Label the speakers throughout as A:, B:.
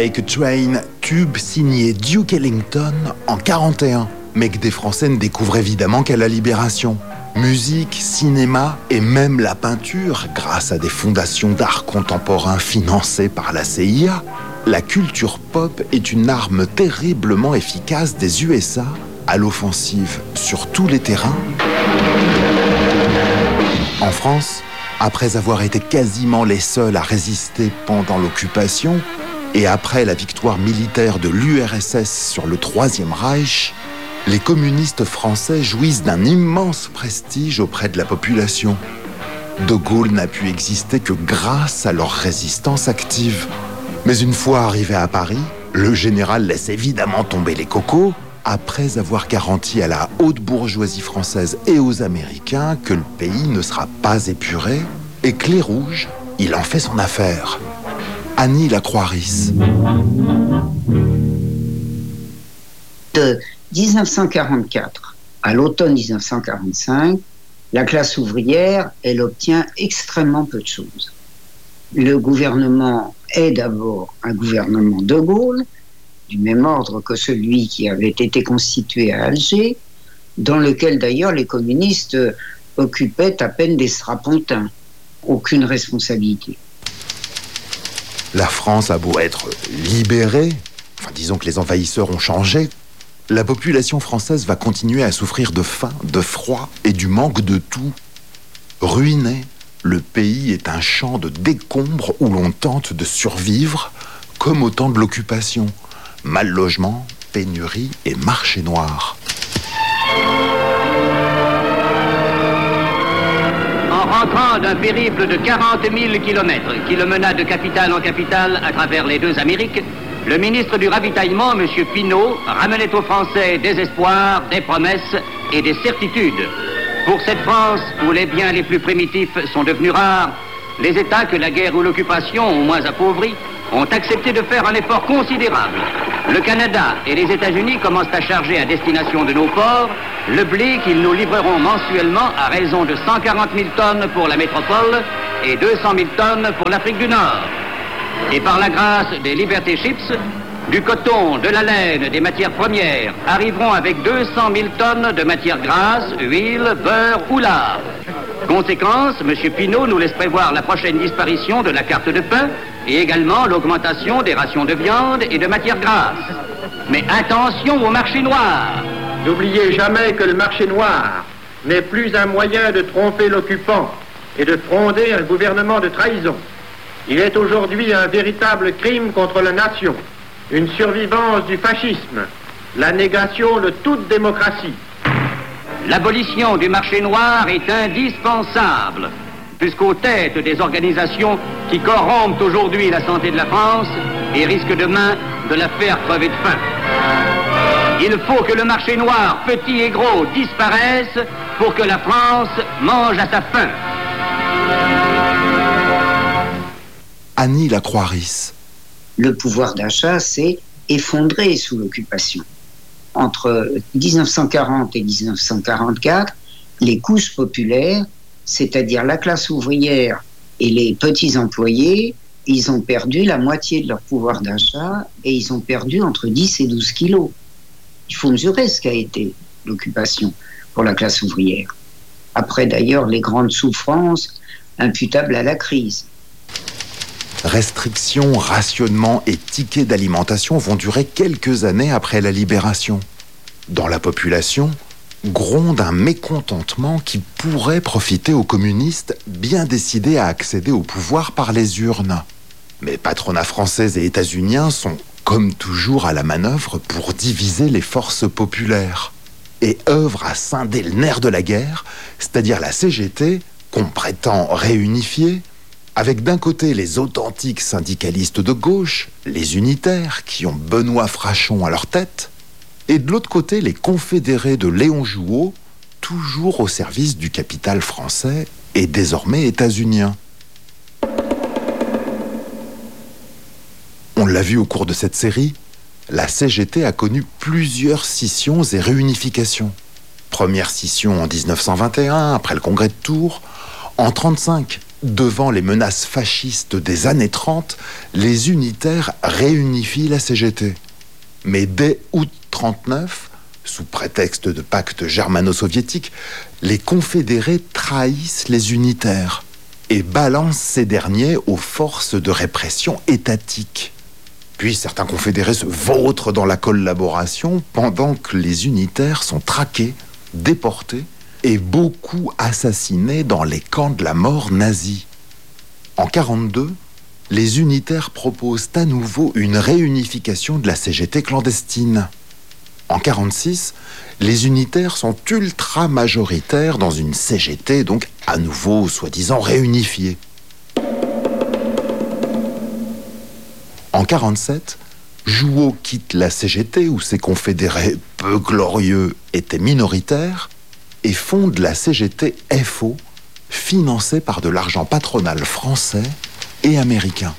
A: Freight Train, tube signé Duke Ellington en 1941, mais que des Français ne découvrent évidemment qu'à la Libération. Musique, cinéma et même la peinture, grâce à des fondations d'art contemporain financées par la CIA, la culture pop est une arme terriblement efficace des USA à l'offensive sur tous les terrains. En France, après avoir été quasiment les seuls à résister pendant l'occupation, et après la victoire militaire de l'URSS sur le Troisième Reich, les communistes français jouissent d'un immense prestige auprès de la population. De Gaulle n'a pu exister que grâce à leur résistance active. Mais une fois arrivé à Paris, le général laisse évidemment tomber les cocos, après avoir garanti à la haute bourgeoisie française et aux Américains que le pays ne sera pas épuré, et que les rouges, il en fait son affaire. Annie Lacroix-Ris.
B: De 1944 à l'automne 1945, la classe ouvrière, elle obtient extrêmement peu de choses. Le gouvernement est d'abord un gouvernement de Gaulle, du même ordre que celui qui avait été constitué à Alger, dans lequel d'ailleurs les communistes occupaient à peine des strapontins, aucune responsabilité.
A: La France a beau être libérée, disons que les envahisseurs ont changé, la population française va continuer à souffrir de faim, de froid et du manque de tout. Ruiné, le pays est un champ de décombres où l'on tente de survivre, comme au temps de l'occupation. Mal logement, pénurie et marché noir.
C: En rentrant d'un périple de 40 000 kilomètres qui le mena de capitale en capitale à travers les deux Amériques, le ministre du Ravitaillement, M. Pinault, ramenait aux Français des espoirs, des promesses et des certitudes. Pour cette France où les biens les plus primitifs sont devenus rares, les États que la guerre ou l'occupation ont moins appauvris ont accepté de faire un effort considérable. Le Canada et les États-Unis commencent à charger à destination de nos ports le blé qu'ils nous livreront mensuellement à raison de 140 000 tonnes pour la métropole et 200 000 tonnes pour l'Afrique du Nord. Et par la grâce des Liberty Ships, du coton, de la laine, des matières premières arriveront avec 200 000 tonnes de matières grasses, huile, beurre ou lard. Conséquence, M. Pinault nous laisse prévoir la prochaine disparition de la carte de pain et également l'augmentation des rations de viande et de matières grasses. Mais attention au marché noir.
D: N'oubliez jamais que le marché noir n'est plus un moyen de tromper l'occupant et de fonder un gouvernement de trahison. Il est aujourd'hui un véritable crime contre la nation, une survivance du fascisme, la négation de toute démocratie.
C: L'abolition du marché noir est indispensable, puisqu'aux têtes des organisations qui corrompent aujourd'hui la santé de la France et risquent demain de la faire crever de faim. Il faut que le marché noir, petit et gros, disparaisse pour que la France mange à sa faim.
A: Annie Lacroix-Ris.
B: Le pouvoir d'achat s'est effondré sous l'occupation. Entre 1940 et 1944, les couches populaires, c'est-à-dire la classe ouvrière et les petits employés, ils ont perdu la moitié de leur pouvoir d'achat et ils ont perdu entre 10 et 12 kilos. Il faut mesurer ce qu'a été l'occupation pour la classe ouvrière. Après d'ailleurs les grandes souffrances imputables à la crise.
A: Restrictions, rationnements et tickets d'alimentation vont durer quelques années après la libération. Dans la population, gronde un mécontentement qui pourrait profiter aux communistes bien décidés à accéder au pouvoir par les urnes. Mais patronats français et états-uniens sont, comme toujours, à la manœuvre pour diviser les forces populaires et œuvrent à scinder le nerf de la guerre, c'est-à-dire la CGT, qu'on prétend réunifier, avec d'un côté les authentiques syndicalistes de gauche, les unitaires, qui ont Benoît Frachon à leur tête, et de l'autre côté les confédérés de Léon Jouot, toujours au service du capital français et désormais états-unien. On l'a vu au cours de cette série, la CGT a connu plusieurs scissions et réunifications. Première scission en 1921, après le congrès de Tours, en 1935, Devant les menaces fascistes des années 30, les unitaires réunifient la CGT. Mais dès août 1939, sous prétexte de pacte germano-soviétique, les confédérés trahissent les unitaires et balancent ces derniers aux forces de répression étatiques. Puis certains confédérés se vautrent dans la collaboration pendant que les unitaires sont traqués, déportés et beaucoup assassinés dans les camps de la mort nazis. En 1942, les unitaires proposent à nouveau une réunification de la CGT clandestine. En 1946, les unitaires sont ultra majoritaires dans une CGT, donc à nouveau soi-disant réunifiée. En 1947, Jouot quitte la CGT où ses confédérés peu glorieux étaient minoritaires et fonde la CGT FO, financée par de l'argent patronal français et américain.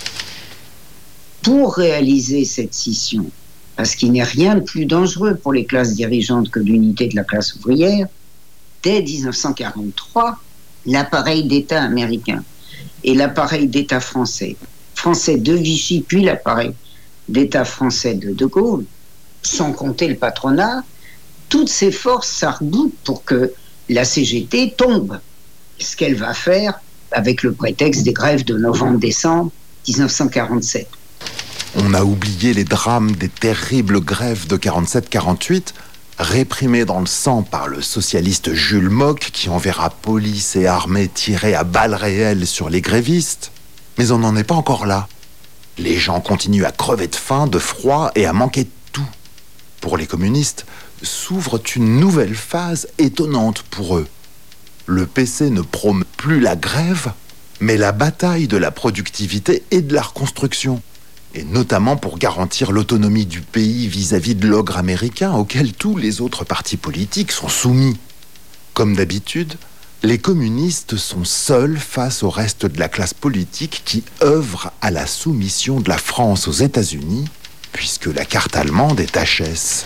B: Pour réaliser cette scission, parce qu'il n'est rien de plus dangereux pour les classes dirigeantes que l'unité de la classe ouvrière, dès 1943, l'appareil d'État américain et l'appareil d'État français de Vichy, puis l'appareil d'État français de De Gaulle, sans compter le patronat, toutes ces forces s'arc-boutent pour que la CGT tombe. Ce qu'elle va faire avec le prétexte des grèves de novembre-décembre 1947.
A: On a oublié les drames des terribles grèves de 47-48, réprimées dans le sang par le socialiste Jules Mock, qui enverra police et armée tirer à balles réelles sur les grévistes. Mais on n'en est pas encore là. Les gens continuent à crever de faim, de froid et à manquer de tout. Pour les communistes, s'ouvre une nouvelle phase étonnante pour eux. Le PC ne promeut plus la grève, mais la bataille de la productivité et de la reconstruction, et notamment pour garantir l'autonomie du pays vis-à-vis de l'ogre américain auquel tous les autres partis politiques sont soumis. Comme d'habitude, les communistes sont seuls face au reste de la classe politique qui œuvre à la soumission de la France aux États-Unis, puisque la carte allemande est HS.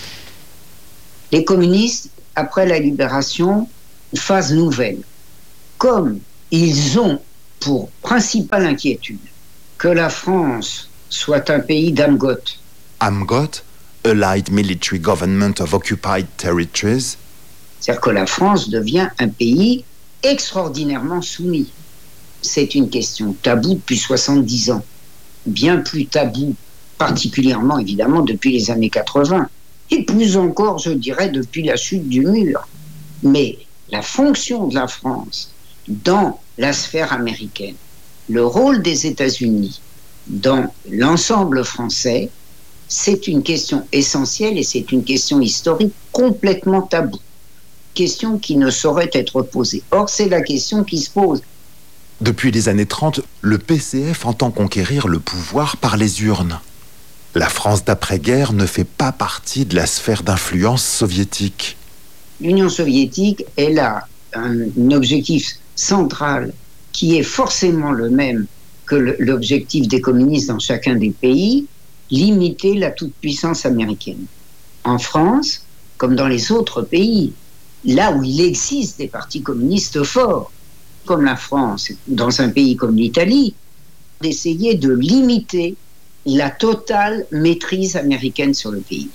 B: Les communistes, après la libération, phase nouvelle. Comme ils ont pour principale inquiétude que la France soit un pays d'AMGOT.
A: AMGOT, Allied Military Government of Occupied Territories.
B: C'est-à-dire que la France devient un pays extraordinairement soumis. C'est une question taboue depuis 70 ans. Bien plus taboue, particulièrement évidemment depuis les années 80. Et plus encore, je dirais, depuis la chute du mur. Mais la fonction de la France dans la sphère américaine, le rôle des États-Unis dans l'ensemble français, c'est une question essentielle et c'est une question historique complètement taboue. Question qui ne saurait être posée. Or, c'est la question qui se pose.
A: Depuis les années 30, le PCF entend conquérir le pouvoir par les urnes. La France d'après-guerre ne fait pas partie de la sphère d'influence soviétique.
B: L'Union soviétique, elle a un objectif central qui est forcément le même que l'objectif des communistes dans chacun des pays, limiter la toute-puissance américaine. En France, comme dans les autres pays, là où il existe des partis communistes forts, comme la France, dans un pays comme l'Italie, d'essayer de limiter la totale maîtrise américaine sur le pays.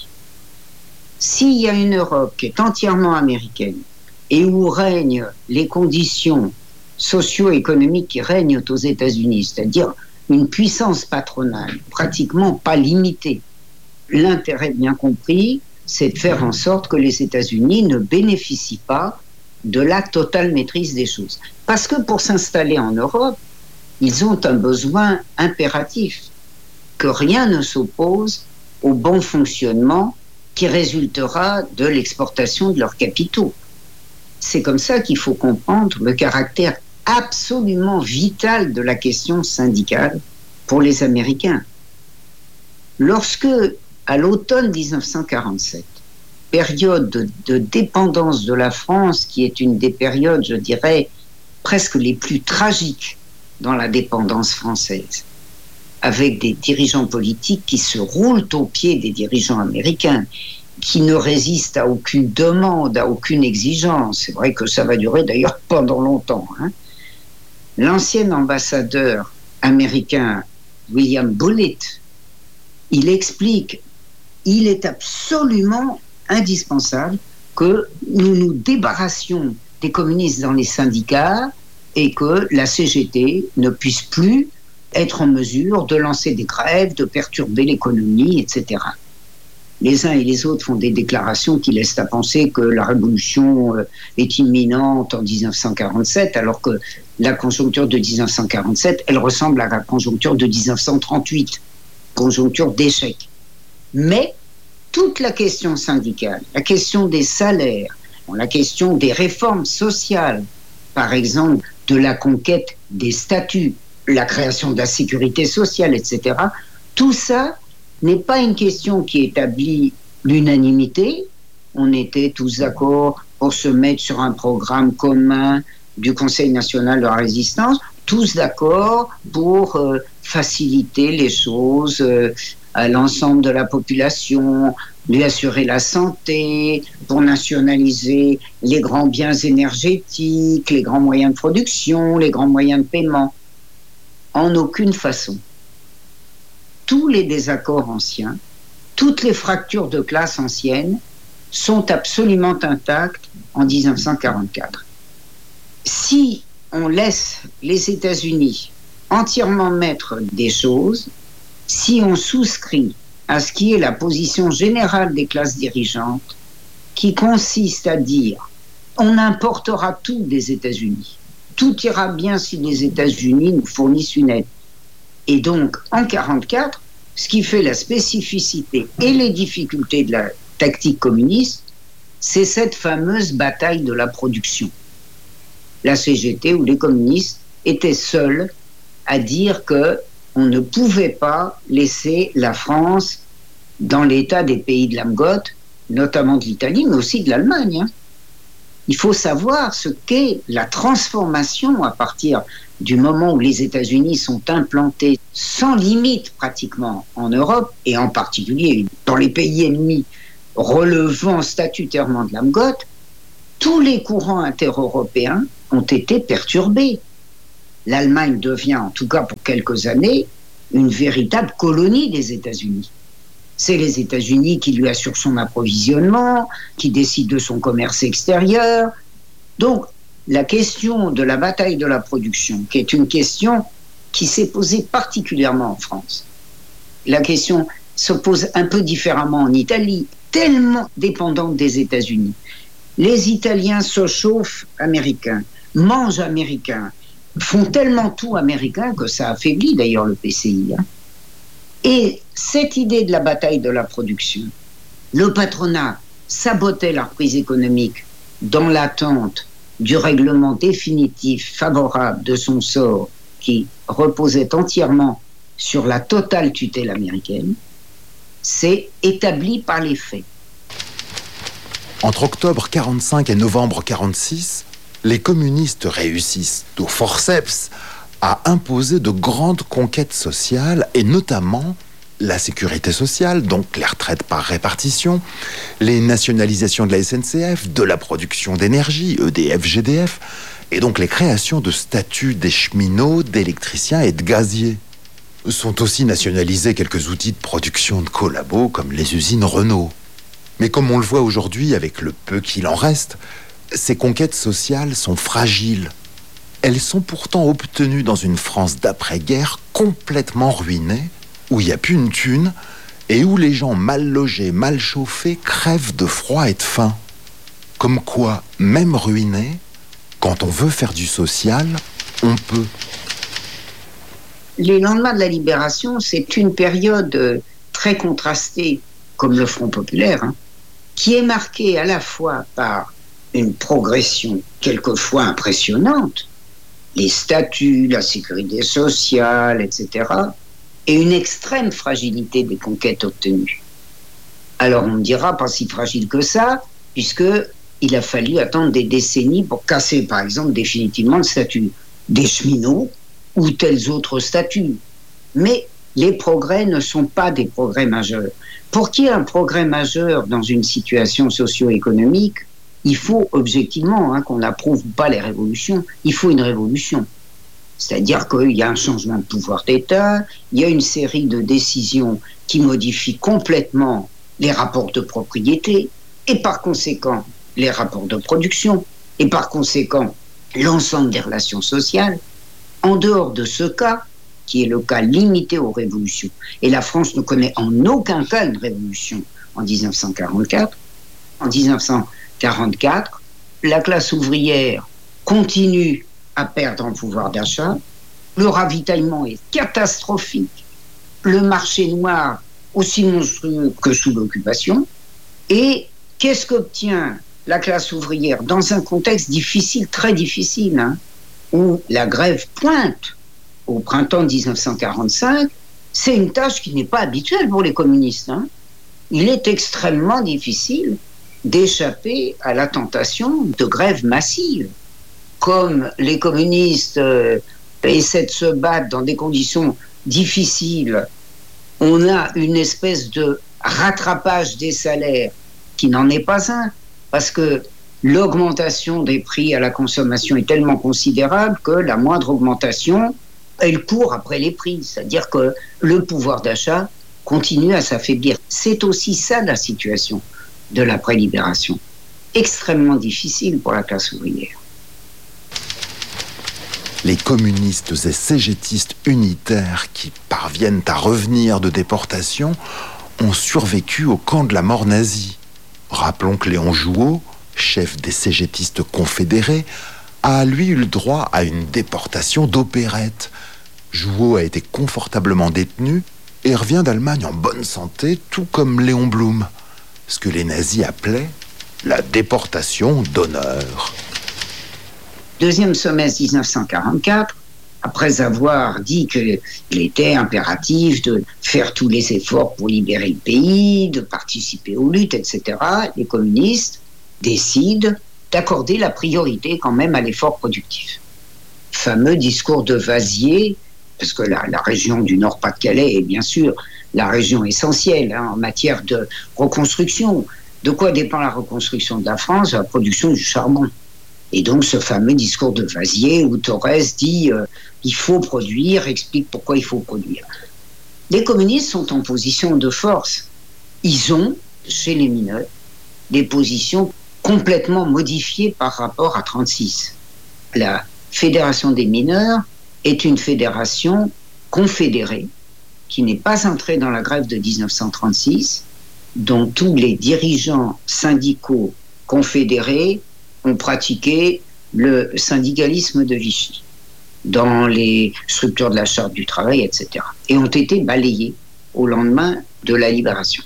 B: S'il y a une Europe qui est entièrement américaine et où règnent les conditions socio-économiques qui règnent aux États-Unis, c'est-à-dire une puissance patronale pratiquement pas limitée, l'intérêt bien compris, c'est de faire en sorte que les États-Unis ne bénéficient pas de la totale maîtrise des choses. Parce que pour s'installer en Europe, ils ont un besoin impératif, que rien ne s'oppose au bon fonctionnement qui résultera de l'exportation de leurs capitaux. C'est comme ça qu'il faut comprendre le caractère absolument vital de la question syndicale pour les Américains. Lorsque, à l'automne 1947, période de dépendance de la France, qui est une des périodes, je dirais, presque les plus tragiques dans la dépendance française, avec des dirigeants politiques qui se roulent aux pieds des dirigeants américains, qui ne résistent à aucune demande, à aucune exigence. C'est vrai que ça va durer d'ailleurs pendant longtemps. l'ancien ambassadeur américain William Bullitt, il explique, il est absolument indispensable que nous nous débarrassions des communistes dans les syndicats et que la CGT ne puisse plus être en mesure de lancer des grèves, de perturber l'économie, etc. Les uns et les autres font des déclarations qui laissent à penser que la révolution est imminente en 1947, alors que la conjoncture de 1947, elle ressemble à la conjoncture de 1938, conjoncture d'échec. Mais toute la question syndicale, la question des salaires, la question des réformes sociales, par exemple de la conquête des statuts, la création de la sécurité sociale, etc., tout ça n'est pas une question qui établit l'unanimité. On était tous d'accord pour se mettre sur un programme commun du Conseil national de la résistance, tous d'accord pour faciliter les choses à l'ensemble de la population, lui assurer la santé, pour nationaliser les grands biens énergétiques, les grands moyens de production, les grands moyens de paiement. En aucune façon. Tous les désaccords anciens, toutes les fractures de classe anciennes sont absolument intactes en 1944. Si on laisse les États-Unis entièrement maîtres des choses, si on souscrit à ce qui est la position générale des classes dirigeantes, qui consiste à dire on importera tout des États-Unis, tout ira bien si les États-Unis nous fournissent une aide. Et donc, en 1944, ce qui fait la spécificité et les difficultés de la tactique communiste, c'est cette fameuse bataille de la production. La CGT ou les communistes étaient seuls à dire qu'on ne pouvait pas laisser la France dans l'état des pays de la Megotte, notamment de l'Italie, mais aussi de l'Allemagne. Il faut savoir ce qu'est la transformation à partir du moment où les États-Unis sont implantés sans limite pratiquement en Europe, et en particulier dans les pays ennemis relevant statutairement de la Megotte. Tous les courants inter-européens ont été perturbés. L'Allemagne devient, en tout cas pour quelques années, une véritable colonie des États-Unis. C'est les États-Unis qui lui assurent son approvisionnement, qui décident de son commerce extérieur. Donc, la question de la bataille de la production, qui est une question qui s'est posée particulièrement en France. La question se pose un peu différemment en Italie, tellement dépendante des États-Unis. Les Italiens se chauffent américains, mangent américains, font tellement tout américain que ça affaiblit d'ailleurs le PCI. Et cette idée de la bataille de la production, le patronat sabotait la reprise économique dans l'attente du règlement définitif favorable de son sort qui reposait entièrement sur la totale tutelle américaine, c'est établi par les faits.
A: Entre octobre 1945 et novembre 1946, les communistes réussissent au forceps à imposer de grandes conquêtes sociales, et notamment la sécurité sociale, donc les retraites par répartition, les nationalisations de la SNCF, de la production d'énergie, EDF, GDF, et donc les créations de statuts des cheminots, d'électriciens et de gaziers. Sont aussi nationalisés quelques outils de production de collabos comme les usines Renault. Mais comme on le voit aujourd'hui avec le peu qu'il en reste, ces conquêtes sociales sont fragiles. Elles sont pourtant obtenues dans une France d'après-guerre complètement ruinée, où il n'y a plus une thune et où les gens mal logés, mal chauffés crèvent de froid et de faim. Comme quoi, même ruiné, quand on veut faire du social, on peut.
B: Les lendemains de la Libération, c'est une période très contrastée, comme le Front populaire, qui est marquée à la fois par une progression quelquefois impressionnante, les statuts, la sécurité sociale, etc., et une extrême fragilité des conquêtes obtenues. Alors on me dira, pas si fragile que ça, puisqu'il a fallu attendre des décennies pour casser, par exemple, définitivement le statut des cheminots ou tels autres statuts. Mais les progrès ne sont pas des progrès majeurs. Pour qu'il y ait un progrès majeur dans une situation socio-économique, il faut objectivement, qu'on n'approuve pas les révolutions, il faut une révolution. C'est-à-dire qu'il y a un changement de pouvoir d'État, il y a une série de décisions qui modifient complètement les rapports de propriété et par conséquent les rapports de production et par conséquent l'ensemble des relations sociales. En dehors de ce cas, qui est le cas limité aux révolutions, et la France ne connaît en aucun cas une révolution en 1944, en 1944, la classe ouvrière continue à perdre en pouvoir d'achat, le ravitaillement est catastrophique, le marché noir aussi monstrueux que sous l'occupation, et qu'est-ce qu'obtient la classe ouvrière dans un contexte difficile, très difficile, où la grève pointe au printemps 1945, c'est une tâche qui n'est pas habituelle pour les communistes. Il est extrêmement difficile d'échapper à la tentation de grève massive. Comme les communistes essaient de se battre dans des conditions difficiles, on a une espèce de rattrapage des salaires qui n'en est pas un, parce que l'augmentation des prix à la consommation est tellement considérable que la moindre augmentation, elle court après les prix. C'est-à-dire que le pouvoir d'achat continue à s'affaiblir. C'est aussi ça la situation de l'après-libération. Extrêmement difficile pour la classe ouvrière.
A: Les communistes et cégétistes unitaires qui parviennent à revenir de déportation ont survécu au camp de la mort nazie. Rappelons que Léon Jouot, chef des cégétistes confédérés, a lui eu le droit à une déportation d'opérette. Jouot a été confortablement détenu et revient d'Allemagne en bonne santé, tout comme Léon Blum. Ce que les nazis appelaient la déportation d'honneur.
B: Deuxième semestre 1944, après avoir dit qu'il était impératif de faire tous les efforts pour libérer le pays, de participer aux luttes, etc., les communistes décident d'accorder la priorité quand même à l'effort productif. Fameux discours de Vasier, parce que la région du Nord-Pas-de-Calais est bien sûr la région essentielle en matière de reconstruction. De quoi dépend la reconstruction de la France? De la production du charbon. Et donc ce fameux discours de Vasier où Thorez dit il faut produire, explique pourquoi il faut produire. Les communistes sont en position de force. Ils ont, chez les mineurs, des positions complètement modifiées par rapport à 1936. La Fédération des mineurs est une fédération confédérée qui n'est pas entrée dans la grève de 1936, dont tous les dirigeants syndicaux confédérés ont pratiqué le syndicalisme de Vichy dans les structures de la Charte du travail, etc. et ont été balayés au lendemain de la libération.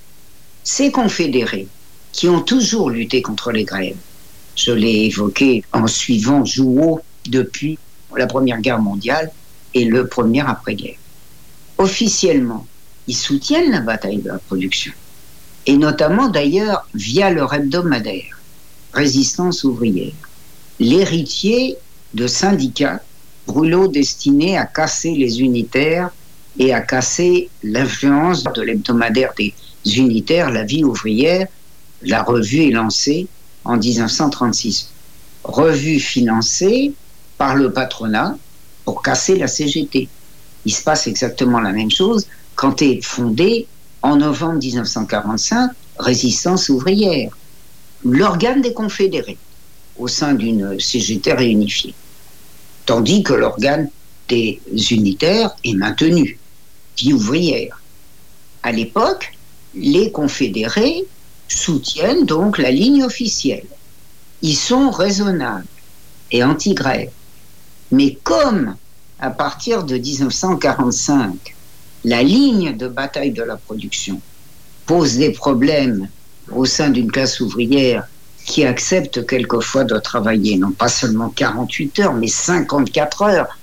B: Ces confédérés qui ont toujours lutté contre les grèves, je l'ai évoqué en suivant Jouot depuis la Première Guerre mondiale et le premier après-guerre. Officiellement, ils soutiennent la bataille de la production, et notamment d'ailleurs via leur hebdomadaire Résistance ouvrière, l'héritier de syndicats brûlots destinés à casser les unitaires et à casser l'influence de l'hebdomadaire des unitaires, La Vie ouvrière. La revue est lancée en 1936. Revue financée par le patronat pour casser la CGT. Il se passe exactement la même chose quand est fondée en novembre 1945 Résistance ouvrière, l'organe des confédérés au sein d'une CGT réunifiée, tandis que l'organe des unitaires est maintenu, Vie ouvrière. À l'époque, les confédérés soutiennent donc la ligne officielle. Ils sont raisonnables et anti-grève. Mais comme à partir de 1945, la ligne de bataille de la production pose des problèmes au sein d'une classe ouvrière qui accepte quelquefois de travailler non pas seulement 48 heures, mais 54 heures.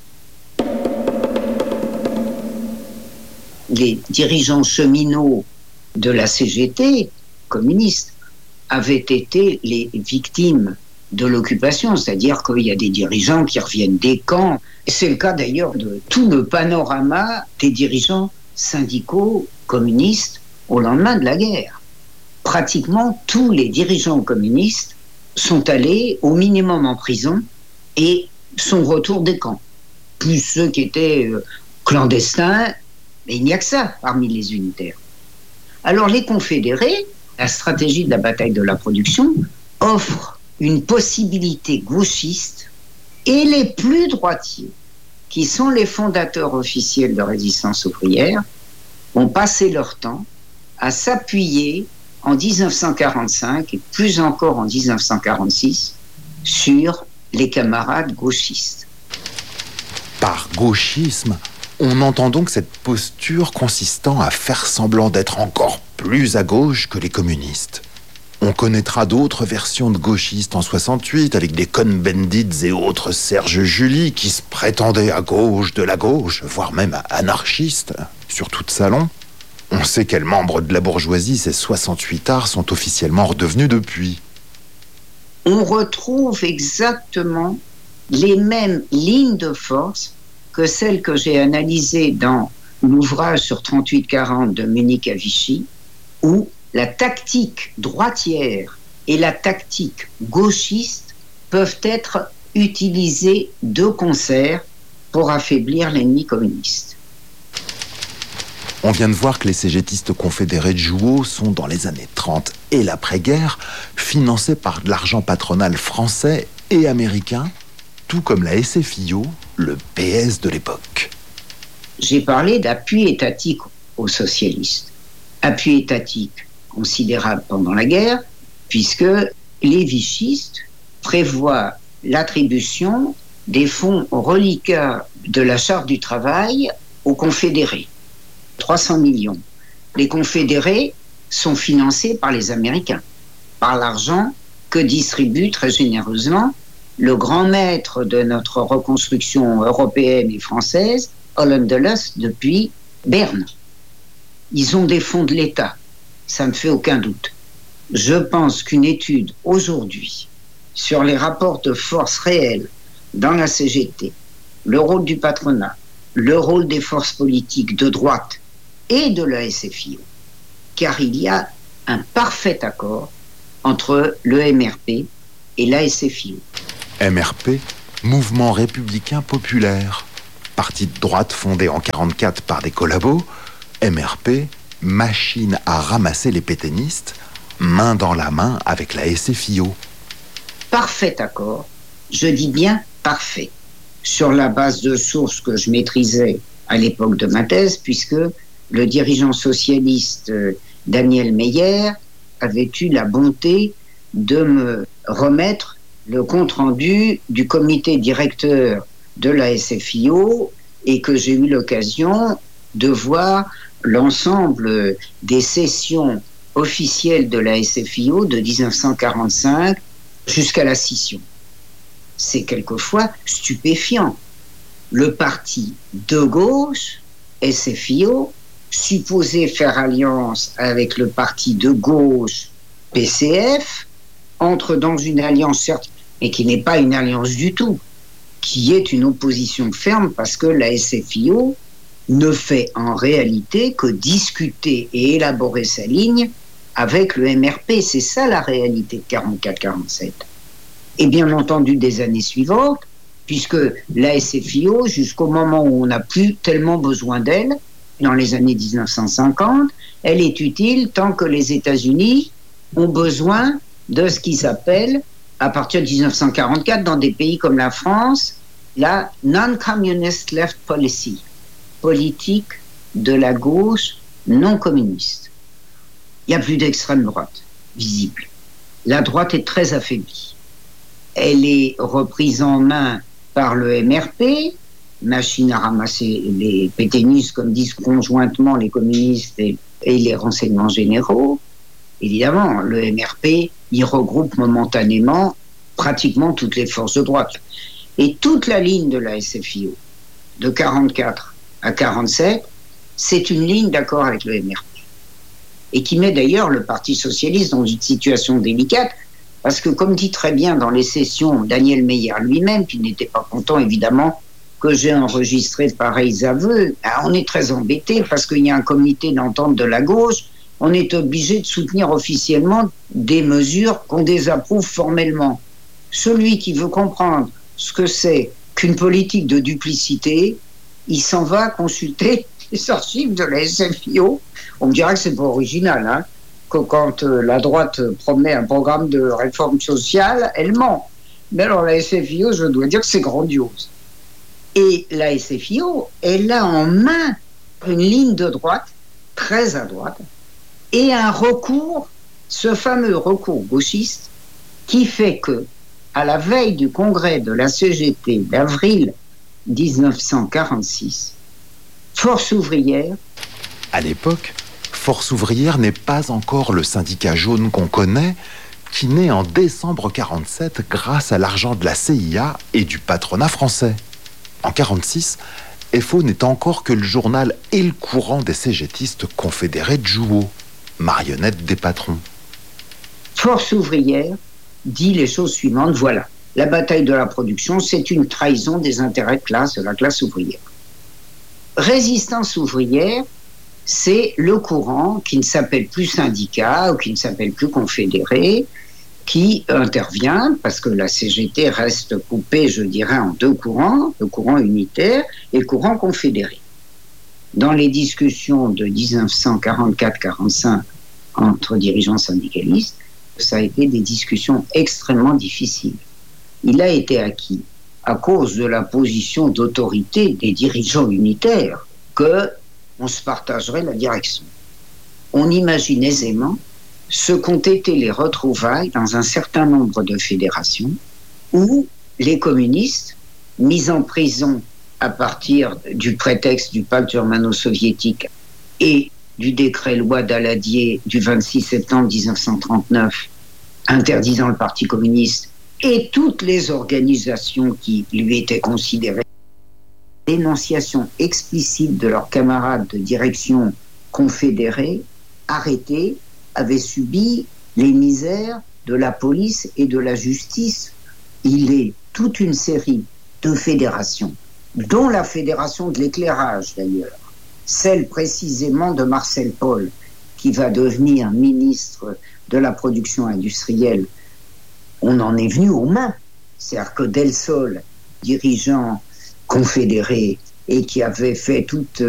B: Les dirigeants cheminots de la CGT, communistes, avaient été les victimes de l'occupation, c'est-à-dire qu'il y a des dirigeants qui reviennent des camps. C'est le cas d'ailleurs de tout le panorama des dirigeants syndicaux communistes au lendemain de la guerre. Pratiquement tous les dirigeants communistes sont allés au minimum en prison et sont retour des camps. plus ceux qui étaient clandestins, mais il n'y a que ça parmi les unitaires. Alors les confédérés, la stratégie de la bataille de la production, offre une possibilité gauchiste, et les plus droitiers, qui sont les fondateurs officiels de résistance ouvrière, ont passé leur temps à s'appuyer en 1945 et plus encore en 1946 sur les camarades gauchistes.
A: Par gauchisme, on entend donc cette posture consistant à faire semblant d'être encore plus à gauche que les communistes. On connaîtra d'autres versions de gauchistes en 68 avec des Cohn-Bendit et autres Serge Julie qui se prétendaient à gauche de la gauche, voire même anarchistes, sur tout salon. On sait quels membres de la bourgeoisie ces 68ards sont officiellement redevenus depuis.
B: On retrouve exactement les mêmes lignes de force que celles que j'ai analysées dans l'ouvrage sur 38-40 de Munich à Vichy, où la tactique droitière et la tactique gauchiste peuvent être utilisées de concert pour affaiblir l'ennemi communiste.
A: On vient de voir que les cégétistes confédérés de Jouhaud sont, dans les années 30 et l'après-guerre, financés par de l'argent patronal français et américain, tout comme la SFIO, le PS de l'époque.
B: J'ai parlé d'appui étatique aux socialistes. Appui étatique considérable pendant la guerre, puisque les vichistes prévoient l'attribution des fonds reliquats de la Charte du travail aux confédérés. 300 millions. Les confédérés sont financés par les Américains, par l'argent que distribue très généreusement le grand maître de notre reconstruction européenne et française, Holland Dulles, depuis Berne. Ils ont des fonds de l'État, ça ne fait aucun doute. Je pense qu'une étude aujourd'hui sur les rapports de force réels dans la CGT, le rôle du patronat, le rôle des forces politiques de droite et de la SFIO, car il y a un parfait accord entre le MRP et la SFIO.
A: MRP, Mouvement républicain populaire, parti de droite fondé en 1944 par des collabos. MRP, machine à ramasser les pétainistes, main dans la main avec la SFIO.
B: Parfait accord, je dis bien parfait, sur la base de sources que je maîtrisais à l'époque de ma thèse, puisque le dirigeant socialiste Daniel Meyer avait eu la bonté de me remettre le compte-rendu du comité directeur de la SFIO et que j'ai eu l'occasion de voir l'ensemble des sessions officielles de la SFIO de 1945 jusqu'à la scission. C'est quelquefois stupéfiant. Le parti de gauche, SFIO, supposé faire alliance avec le parti de gauche, PCF, entre dans une alliance, certes, mais qui n'est pas une alliance du tout, qui est une opposition ferme parce que la SFIO ne fait en réalité que discuter et élaborer sa ligne avec le MRP. C'est ça la réalité de 44-47. Et bien entendu des années suivantes, puisque la SFIO, jusqu'au moment où on n'a plus tellement besoin d'elle, dans les années 1950, elle est utile tant que les États-Unis ont besoin de ce qu'ils appellent, à partir de 1944, dans des pays comme la France, la non-communist left policy, politique de la gauche non communiste. Il n'y a plus d'extrême droite visible. La droite est très affaiblie. Elle est reprise en main par le MRP, machine à ramasser les pétainistes, comme disent conjointement les communistes et les renseignements généraux. Évidemment, le MRP y regroupe momentanément pratiquement toutes les forces de droite. Et toute la ligne de la SFIO, de 44 à 47, c'est une ligne d'accord avec le MRP. Et qui met d'ailleurs le Parti socialiste dans une situation délicate, parce que, comme dit très bien dans les sessions Daniel Meyer lui-même, qui n'était pas content évidemment que j'ai enregistré de pareils aveux, on est très embêté parce qu'il y a un comité d'entente de la gauche, on est obligé de soutenir officiellement des mesures qu'on désapprouve formellement. Celui qui veut comprendre ce que c'est qu'une politique de duplicité, il s'en va consulter les archives de la SFIO. On me dira que c'est pas original, hein, que quand la droite promet un programme de réforme sociale, elle ment. Mais alors la SFIO, je dois dire que c'est grandiose. Et la SFIO, elle a en main une ligne de droite, très à droite, et un recours, ce fameux recours gauchiste, qui fait que, à la veille du congrès de la CGT d'avril 1946, Force ouvrière...
A: À l'époque, Force ouvrière n'est pas encore le syndicat jaune qu'on connaît, qui naît en décembre 1947 grâce à l'argent de la CIA et du patronat français. En 1946, FO n'est encore que le journal et le courant des cégétistes confédérés de Jouot, marionnettes des patrons.
B: Force ouvrière dit les choses suivantes, voilà, la bataille de la production, c'est une trahison des intérêts de la classe ouvrière. Résistance ouvrière, c'est le courant qui ne s'appelle plus syndicat ou qui ne s'appelle plus confédéré, qui intervient, parce que la CGT reste coupée, je dirais, en deux courants, le courant unitaire et le courant confédéré. Dans les discussions de 1944-45 entre dirigeants syndicalistes, ça a été des discussions extrêmement difficiles. Il a été acquis, à cause de la position d'autorité des dirigeants unitaires, qu'on se partagerait la direction. On imagine aisément ce qu'ont été les retrouvailles dans un certain nombre de fédérations où les communistes, mis en prison à partir du prétexte du pacte germano-soviétique et du décret-loi Daladier du 26 septembre 1939 interdisant le Parti communiste et toutes les organisations qui lui étaient considérées, dénonciation explicite de leurs camarades de direction confédérés, arrêtés, avaient subi les misères de la police et de la justice. Il est toute une série de fédérations, dont la fédération de l'éclairage d'ailleurs, celle précisément de Marcel Paul, qui va devenir ministre de la production industrielle. On en est venu aux mains. C'est-à-dire que Del Sol, dirigeant confédéré et qui avait fait toute